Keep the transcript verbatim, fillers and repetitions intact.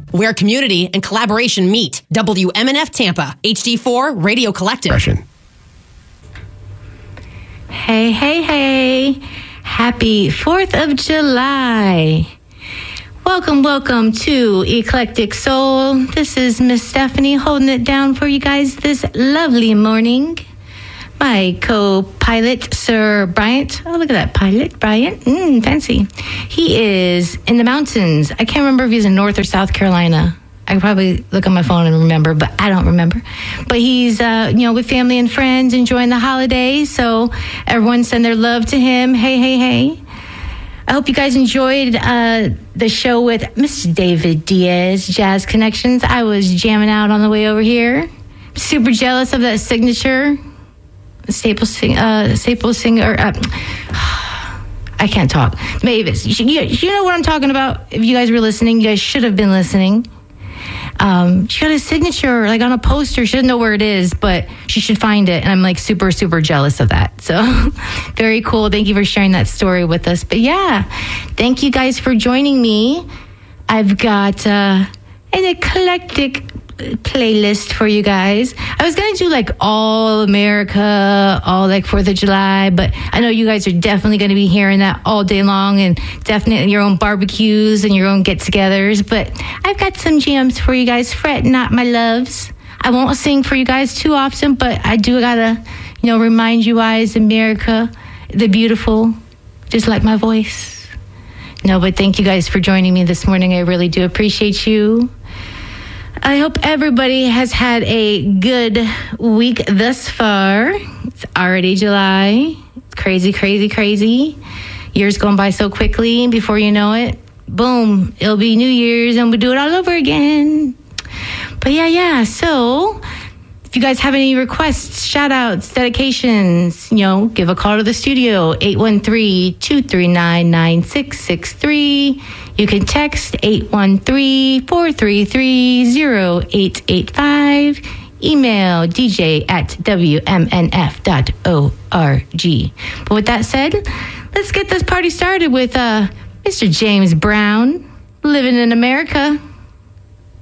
where community and collaboration meet. W M N F Tampa, H D four Radio Collective. Hey, hey, hey. Happy fourth of July. Welcome, welcome to Eclectic Soul. This is Miss Stephanie holding it down for you guys this lovely morning. My co-pilot, Sir Bryant. Oh, look at that pilot, Bryant. Mm, fancy. He is in the mountains. I can't remember if he's in North or South Carolina. I could probably look on my phone and remember, but I don't remember. But he's, uh, you know, with family and friends enjoying the holidays. So everyone send their love to him. Hey, hey, hey. I hope you guys enjoyed uh, the show with Mister David Diaz, Jazz Connections. I was jamming out on the way over here. Super jealous of that signature. Staple, sing, uh, staple singer. Uh, I can't talk. Mavis, you, you, you know what I'm talking about? If you guys were listening, you guys should have been listening. Um, she got a signature like on a poster. She doesn't know where it is, but she should find it. And I'm like super, super jealous of that. So very cool. Thank you for sharing that story with us. But yeah, thank you guys for joining me. I've got uh, an eclectic playlist for you guys. I was gonna do like all America, all like fourth of July, but I know you guys are definitely gonna be hearing that all day long, and definitely your own barbecues and your own get-togethers. But I've got some jams for you guys. Fret not, my loves. I won't sing for you guys too often, but I do gotta, you know, remind you guys, America, the beautiful, just like my voice. No, but thank you guys for joining me this morning. I really do appreciate you. I hope everybody has had a good week thus far. It's already July. It's crazy, crazy, crazy. Year's going by so quickly. Before you know it, boom, it'll be New Year's and we'll do it all over again. But yeah, yeah. So if you guys have any requests, shout outs, dedications, you know, give a call to the studio, eight one three, two three nine, nine six six three. You can text eight one three, four three three, zero eight eight five. Email D J at W M N F dot org. But with that said, let's get this party started with uh, Mister James Brown, Living in America.